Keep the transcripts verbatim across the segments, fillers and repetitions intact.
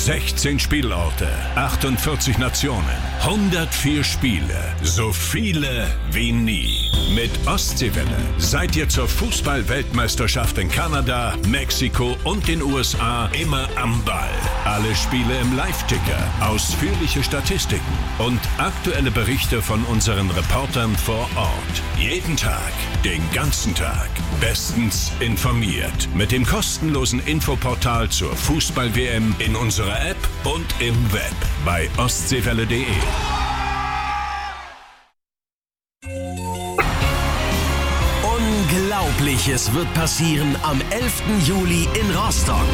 sechzehn Spielorte, achtundvierzig Nationen, hundertvier Spiele, so viele wie nie. Mit Ostseewelle seid ihr zur Fußball-Weltmeisterschaft in Kanada, Mexiko und den U S A immer am Ball. Alle Spiele im Live-Ticker, ausführliche Statistiken und aktuelle Berichte von unseren Reportern vor Ort. Jeden Tag, den ganzen Tag, bestens informiert. Mit dem kostenlosen Infoportal zur Fußball-W M in unserer App und im Web bei ostseewelle punkt de. Unglaubliches wird passieren am elften Juli in Rostock.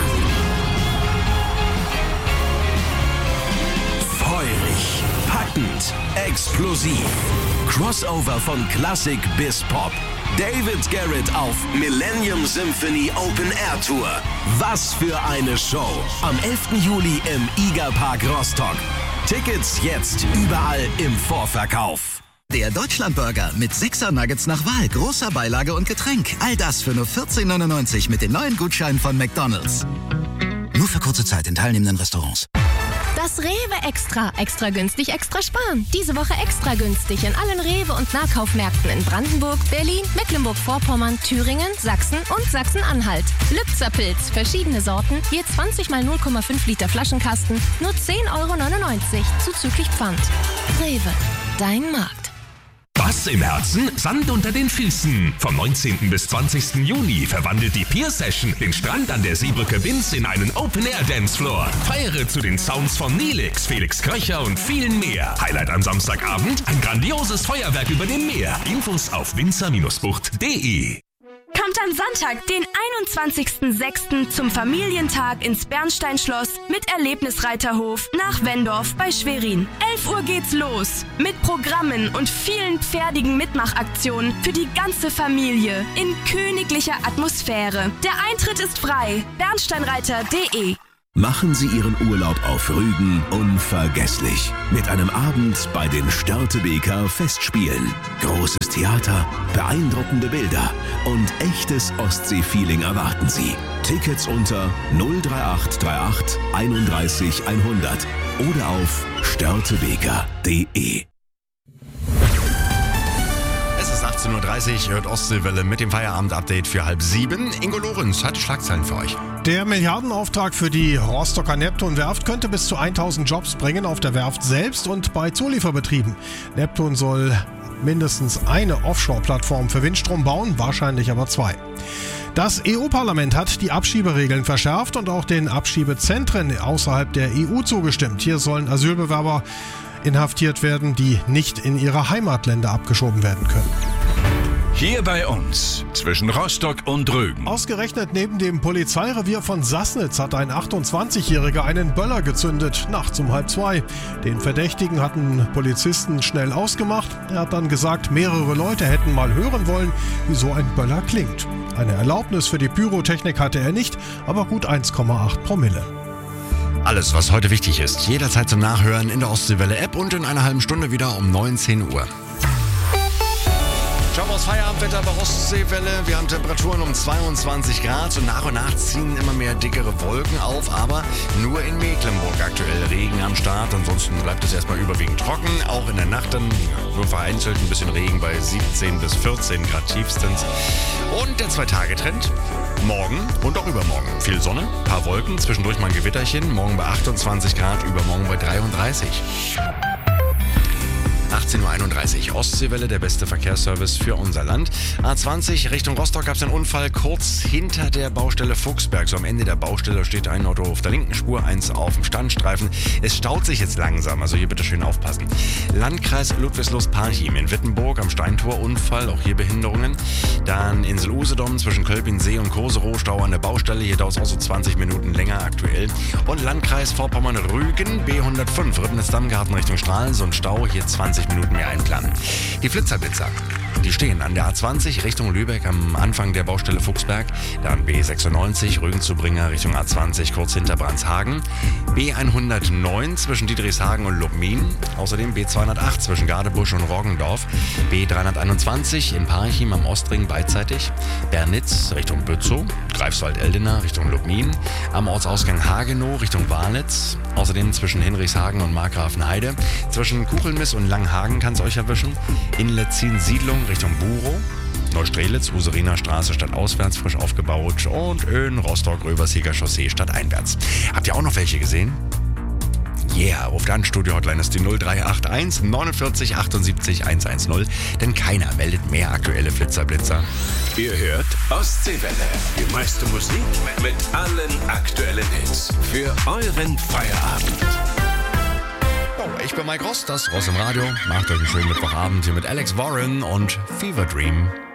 Feurig, packend, explosiv. Crossover von Klassik bis Pop. David Garrett auf Millennium Symphony Open Air Tour. Was für eine Show. Am elften Juli im Iga Park Rostock. Tickets jetzt überall im Vorverkauf. Der Deutschlandburger mit sechser Nuggets nach Wahl, großer Beilage und Getränk. All das für nur vierzehn neunundneunzig mit den neuen Gutscheinen von McDonald's. Nur für kurze Zeit in teilnehmenden Restaurants. Das Rewe Extra. Extra günstig, extra sparen. Diese Woche extra günstig in allen Rewe- und Nahkaufmärkten in Brandenburg, Berlin, Mecklenburg-Vorpommern, Thüringen, Sachsen und Sachsen-Anhalt. Lützerpilz, verschiedene Sorten, je zwanzig mal null Komma fünf Liter Flaschenkasten, nur zehn Euro neunundneunzig, zuzüglich Pfand. Rewe, dein Markt. Bass im Herzen, Sand unter den Füßen. Vom neunzehnten bis zwanzigsten Juni verwandelt die Pier Session den Strand an der Seebrücke Binz in einen Open-Air-Dancefloor. Feiere zu den Sounds von Nelix, Felix Kröcher und vielen mehr. Highlight am Samstagabend, ein grandioses Feuerwerk über dem Meer. Infos auf winzer Bucht punkt de. Kommt am Sonntag, den einundzwanzigsten sechsten zum Familientag ins Bernsteinschloss mit Erlebnisreiterhof nach Wendorf bei Schwerin. elf Uhr geht's los mit Programmen und vielen pferdigen Mitmachaktionen für die ganze Familie in königlicher Atmosphäre. Der Eintritt ist frei. bernsteinreiter punkt de. Machen Sie Ihren Urlaub auf Rügen unvergesslich. Mit einem Abend bei den Störtebeker Festspielen. Großes Theater, beeindruckende Bilder und echtes Ostsee-Feeling erwarten Sie. Tickets unter null drei acht drei acht einunddreißig hundert oder auf störtebeker punkt de. Es ist achtzehn Uhr dreißig, hört Ostseewelle mit dem Feierabend-Update für halb sieben. Ingo Lorenz hat Schlagzeilen für euch. Der Milliardenauftrag für die Rostocker Neptun-Werft könnte bis zu tausend Jobs bringen auf der Werft selbst und bei Zulieferbetrieben. Neptun soll mindestens eine Offshore-Plattform für Windstrom bauen, wahrscheinlich aber zwei. Das E U-Parlament hat die Abschieberegeln verschärft und auch den Abschiebezentren außerhalb der E U zugestimmt. Hier sollen Asylbewerber inhaftiert werden, die nicht in ihre Heimatländer abgeschoben werden können. Hier bei uns, zwischen Rostock und Rügen. Ausgerechnet neben dem Polizeirevier von Sassnitz hat ein achtundzwanzigjähriger einen Böller gezündet, nachts um halb zwei. Den Verdächtigen hatten Polizisten schnell ausgemacht. Er hat dann gesagt, mehrere Leute hätten mal hören wollen, wie so ein Böller klingt. Eine Erlaubnis für die Pyrotechnik hatte er nicht, aber gut eins Komma acht Promille. Alles, was heute wichtig ist, jederzeit zum Nachhören in der Ostseewelle-App und in einer halben Stunde wieder um neunzehn Uhr. Schauen wir aufs Feierabendwetter bei Ostseewelle. Wir haben Temperaturen um zweiundzwanzig Grad und nach und nach ziehen immer mehr dickere Wolken auf, aber nur in Mecklenburg aktuell Regen am Start. Ansonsten bleibt es erstmal überwiegend trocken. Auch in der Nacht dann nur vereinzelt ein bisschen Regen bei siebzehn bis vierzehn Grad tiefstens. Und der Zwei-Tage-Trend. Morgen und auch übermorgen. Viel Sonne, paar Wolken, zwischendurch mal ein Gewitterchen. Morgen bei achtundzwanzig Grad, übermorgen bei dreiunddreißig. achtzehn Uhr einunddreißig, Ostseewelle, der beste Verkehrsservice für unser Land. A zwanzig Richtung Rostock gab es einen Unfall kurz hinter der Baustelle Fuchsberg. So am Ende der Baustelle steht ein Auto auf der linken Spur, eins auf dem Standstreifen. Es staut sich jetzt langsam, also hier bitte schön aufpassen. Landkreis Ludwigslust-Parchim in Wittenburg am Steintor, Unfall, auch hier Behinderungen. Dann Insel Usedom zwischen Kölpinsee und Koserow, Stau an der Baustelle, hier dauert es auch so zwanzig Minuten länger aktuell. Und Landkreis Vorpommern-Rügen, B hundertfünf, Ribnitz-Dammgarten Richtung Strahlen, so ein Stau, hier zwanzig Minuten mehr einplanen. Die Flitzerblitzer. Die stehen an der A zwanzig Richtung Lübeck am Anfang der Baustelle Fuchsberg, dann B sechsundneunzig Rügen-Zubringer Richtung A zwanzig kurz hinter Brandshagen, B hundertneun zwischen Diedrichshagen und Lubmin, außerdem B zweihundertacht zwischen Gadebusch und Roggendorf, B dreihunderteinundzwanzig in Parchim am Ostring beidseitig, Bernitz Richtung Bützow, Greifswald-Eldena Richtung Lubmin, am Ortsausgang Hagenow Richtung Walitz, außerdem zwischen Hinrichshagen und Markgrafenheide, zwischen Kuchelmiss und Langhagen kann es euch erwischen, Inletzin-Siedlung Richtung Burow, Neustrelitz, Useriner Straße stadtauswärts frisch aufgebaut und Öhn, Rostock, Röversieger Chaussee stadteinwärts. Habt ihr auch noch welche gesehen? Yeah, ruft an, Studio-Hotline ist die null drei acht eins neunundvierzig achtundsiebzig hundertzehn, denn keiner meldet mehr aktuelle Flitzerblitzer. Ihr hört Ostseewelle, die meiste Musik mit allen aktuellen Hits für euren Feierabend. Oh, ich bin Mike Ross, das Ross im Radio. Macht euch einen schönen Mittwochabend hier mit Alex Warren und Fever Dream.